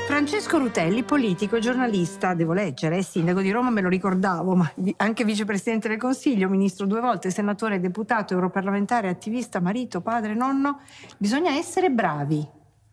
Francesco Rutelli, politico, giornalista, devo leggere, sindaco di Roma, me lo ricordavo, ma anche vicepresidente del Consiglio, ministro 2 volte, senatore, deputato, europarlamentare, attivista, marito, padre, nonno. Bisogna essere bravi.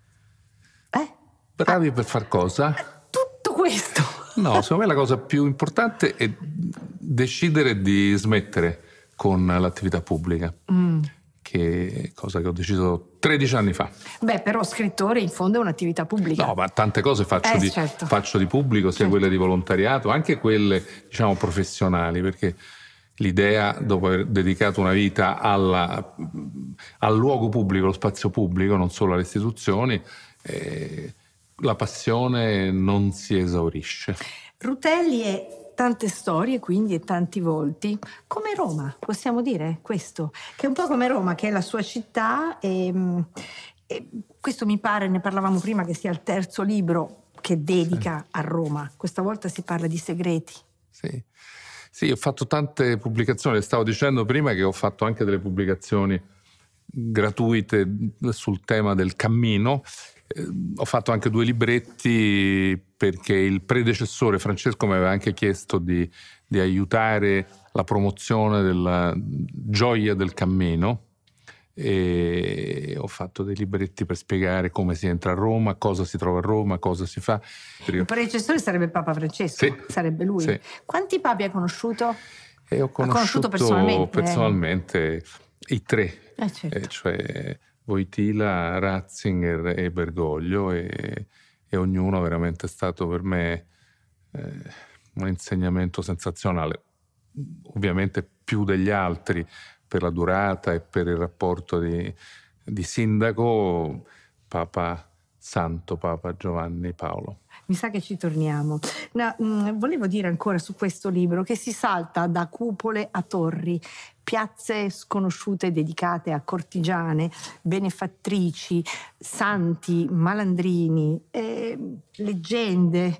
Bravi per far cosa? Tutto questo. No, secondo me la cosa più importante è decidere di smettere con l'attività pubblica, che è cosa che ho deciso 13 anni fa. Beh, però scrittore in fondo è un'attività pubblica. No, ma tante cose Certo. faccio di pubblico, sia quelle di volontariato, anche quelle, diciamo, professionali, perché l'idea, dopo aver dedicato una vita al luogo pubblico, allo spazio pubblico, non solo alle istituzioni, la passione non si esaurisce. Rutelli è tante storie, quindi, e tanti volti, come Roma, possiamo dire questo, che è un po' come Roma, che è la sua città, e questo mi pare, ne parlavamo prima, che sia il terzo libro che dedica a Roma. Questa volta si parla di segreti. Sì, ho fatto tante pubblicazioni, stavo dicendo prima che ho fatto anche delle pubblicazioni gratuite sul tema del cammino. Ho fatto anche 2 libretti perché il predecessore Francesco mi aveva anche chiesto di aiutare la promozione della gioia del cammino, e ho fatto dei libretti per spiegare come si entra a Roma, cosa si trova a Roma, cosa si fa. Il predecessore sarebbe Papa Francesco, sì, sarebbe lui. Sì. Quanti papi ha conosciuto? Ho conosciuto personalmente i 3, certo. cioè Wojtyla, Ratzinger e Bergoglio, e ognuno veramente è stato per me un insegnamento sensazionale, ovviamente più degli altri per la durata e per il rapporto di sindaco, Santo Papa Giovanni Paolo. Mi sa che ci torniamo. Volevo dire ancora su questo libro che si salta da cupole a torri, piazze sconosciute dedicate a cortigiane, benefattrici, santi, malandrini, leggende,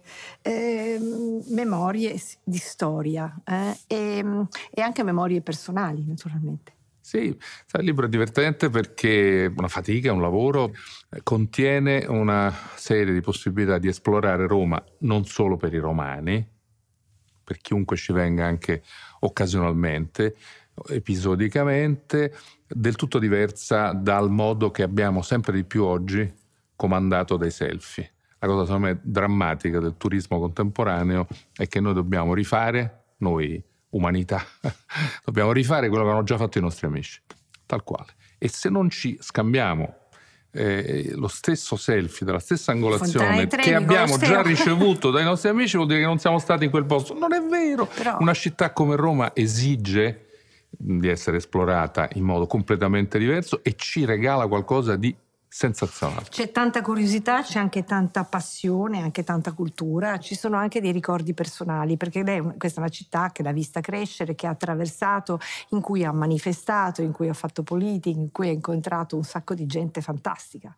memorie di storia e anche memorie personali, naturalmente. Sì, il libro è divertente perché è una fatica, un lavoro, contiene una serie di possibilità di esplorare Roma non solo per i romani, per chiunque ci venga anche occasionalmente, episodicamente, del tutto diversa dal modo che abbiamo sempre di più oggi comandato dai selfie. La cosa secondo me drammatica del turismo contemporaneo è che noi dobbiamo rifare, noi umanità, dobbiamo rifare quello che hanno già fatto i nostri amici, tal quale. E se non ci scambiamo lo stesso selfie della stessa angolazione che abbiamo già ricevuto dai nostri amici, vuol dire che non siamo stati in quel posto. Non è vero. Però una città come Roma esige di essere esplorata in modo completamente diverso e ci regala qualcosa di sensazionale. C'è tanta curiosità, c'è anche tanta passione, anche tanta cultura, ci sono anche dei ricordi personali, perché questa è una città che l'ha vista crescere, che ha attraversato, in cui ha manifestato, in cui ha fatto politica, in cui ha incontrato un sacco di gente fantastica.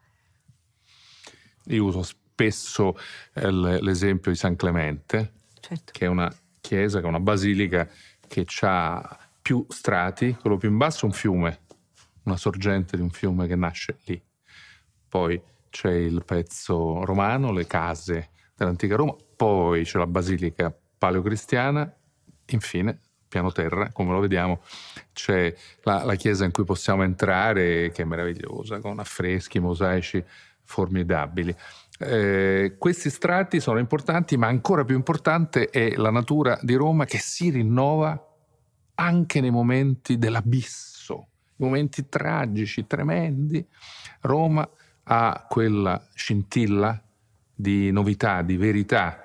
Io uso spesso l'esempio di San Clemente, certo, che è una chiesa, che è una basilica che ha più strati, quello più in basso è un fiume, una sorgente di un fiume che nasce lì. Poi c'è il pezzo romano, le case dell'antica Roma, poi c'è la basilica paleocristiana, infine, piano terra, come lo vediamo, c'è la chiesa in cui possiamo entrare, che è meravigliosa, con affreschi, mosaici formidabili. Questi strati sono importanti, ma ancora più importante è la natura di Roma, che si rinnova anche nei momenti dell'abisso, i momenti tragici, tremendi. Roma ha quella scintilla di novità, di verità